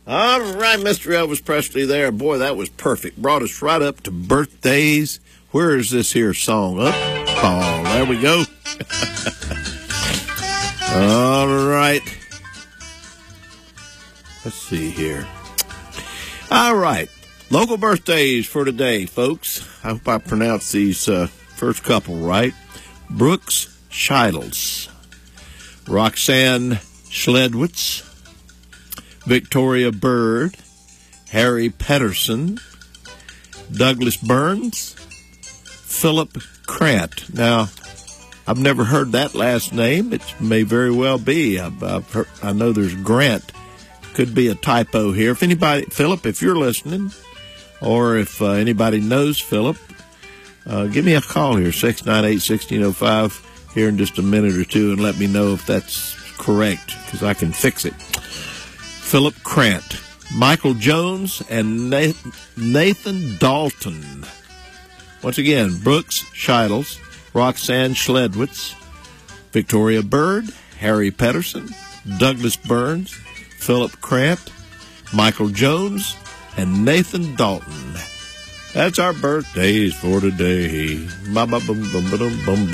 All right, Mr. Elvis Presley there. Boy, that was perfect. Brought us right up to birthdays. Where is this here song? Up. Oh, there we go. All right. Let's see here. All right. Local birthdays for today, folks. I hope I pronounced these first couple right. Brooks Scheidels, Roxanne Schledwitz, Victoria Bird, Harry Pedersen, Douglas Burns, Philip Krant. Now, I've never heard that last name. It may very well be. I know there's Grant. Could be a typo here. If anybody, Philip, if you're listening, or if anybody knows Philip, give me a call here, 698-1605, here in just a minute or two, and let me know if that's correct, because I can fix it. Philip Krant, Michael Jones, and Nathan Dalton. Once again, Brooks Scheidels, Roxanne Schledwitz, Victoria Bird, Harry Pedersen, Douglas Burns, Philip Krant, Michael Jones, and Nathan Dalton. That's our birthdays for today.